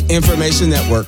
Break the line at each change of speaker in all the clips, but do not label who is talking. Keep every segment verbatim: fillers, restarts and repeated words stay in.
Information Network.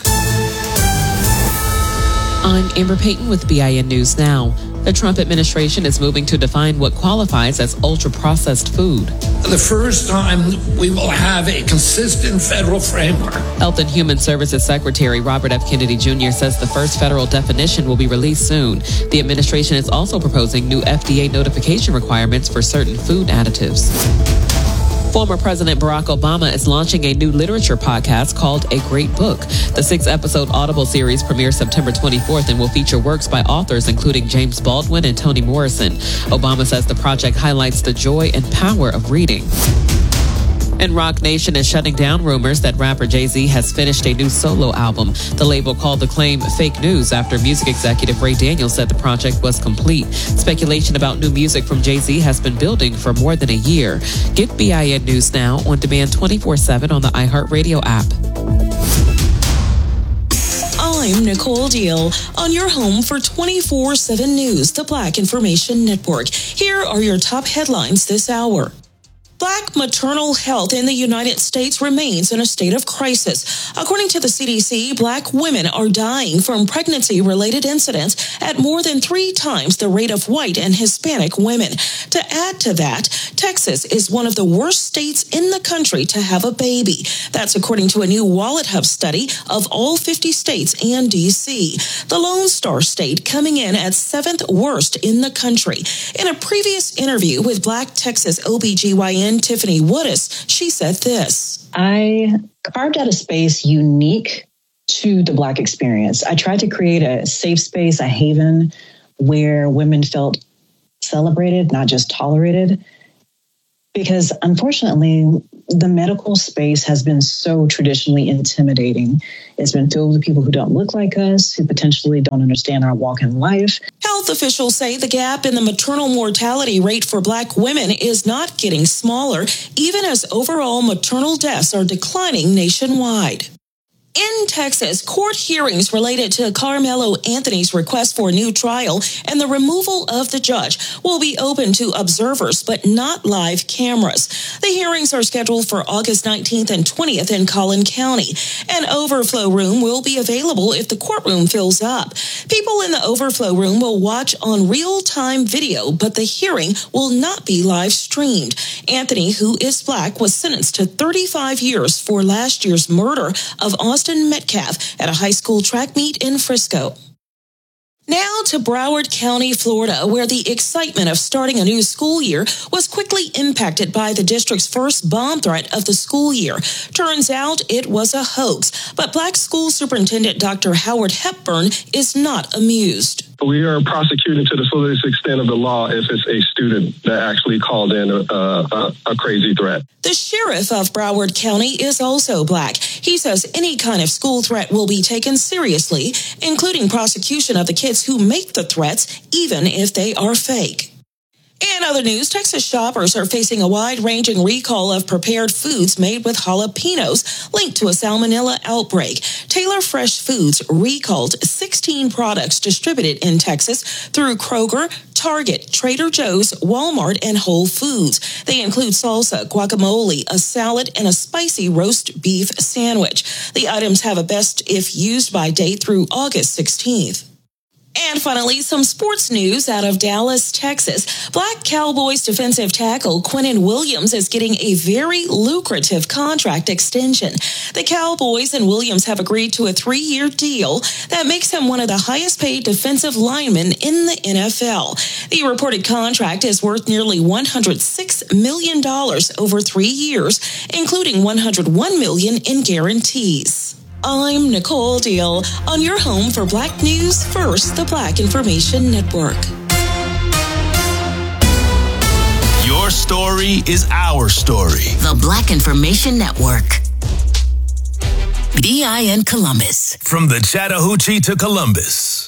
I'm Amber Payton with B I N News Now. The Trump administration is moving to define what qualifies as ultra-processed food.
For the first time, we will have a consistent federal framework.
Health and Human Services Secretary Robert F. Kennedy Junior says the first federal definition will be released soon. The administration is also proposing new F D A notification requirements for certain food additives. Former President Barack Obama is launching a new literature podcast called A Great Book. The six-episode Audible series premieres September twenty-fourth and will feature works by authors including James Baldwin and Toni Morrison. Obama says the project highlights the joy and power of reading. And Roc Nation is shutting down rumors that rapper Jay-Z has finished a new solo album. The label called the claim fake news after music executive Ray Daniels said the project was complete. Speculation about new music from Jay-Z has been building for more than a year. Get B I N News Now on demand twenty-four seven on the iHeartRadio app.
I'm Nicole Deal on your home for twenty-four seven News, the Black Information Network. Here are your top headlines this hour. Black maternal health in the United States remains in a state of crisis. According to the C D C, Black women are dying from pregnancy-related incidents at more than three times the rate of white and Hispanic women. To add to that, Texas is one of the worst states in the country to have a baby. That's according to a new Wallet Hub study of all fifty states and D C. The Lone Star State coming in at seventh worst in the country. In a previous interview with Black Texas O B G Y N Tiffany Woodis, she said this.
I carved out a space unique to the Black experience. I tried to create a safe space, a haven where women felt celebrated, not just tolerated. Because unfortunately, the medical space has been so traditionally intimidating. It's been filled with people who don't look like us, who potentially don't understand our walk in life.
Health officials say the gap in the maternal mortality rate for Black women is not getting smaller, even as overall maternal deaths are declining nationwide. In Texas, court hearings related to Carmelo Anthony's request for a new trial and the removal of the judge will be open to observers, but not live cameras. The hearings are scheduled for August nineteenth and twentieth in Collin County. An overflow room will be available if the courtroom fills up. People in the overflow room will watch on real-time video, but the hearing will not be live streamed. Anthony, who is Black, was sentenced to thirty-five years for last year's murder of Austin Metcalf at a high school track meet in Frisco. Now to Broward County, Florida, where the excitement of starting a new school year was quickly impacted by the district's first bomb threat of the school year. Turns out it was a hoax, but Black school superintendent Doctor Howard Hepburn is not amused.
We are prosecuting to the fullest extent of the law if it's a student that actually called in a, a, a crazy threat.
The sheriff of Broward County is also Black. He says any kind of school threat will be taken seriously, including prosecution of the kids who make the threats, even if they are fake. In other news, Texas shoppers are facing a wide-ranging recall of prepared foods made with jalapenos linked to a salmonella outbreak. Taylor Fresh Foods recalled sixteen products distributed in Texas through Kroger, Target, Trader Joe's, Walmart, and Whole Foods. They include salsa, guacamole, a salad, and a spicy roast beef sandwich. The items have a best if used by date through August sixteenth. And finally, some sports news out of Dallas, Texas. Black Cowboys defensive tackle Quinnen Williams is getting a very lucrative contract extension. The Cowboys and Williams have agreed to a three-year deal that makes him one of the highest-paid defensive linemen in the N F L. The reported contract is worth nearly one hundred six million dollars over three years, including one hundred one million dollars in guarantees. I'm Nicole Deal on your home for Black News First, the Black Information Network.
Your story is our story.
The Black Information Network. B I N Columbus.
From the Chattahoochee to Columbus.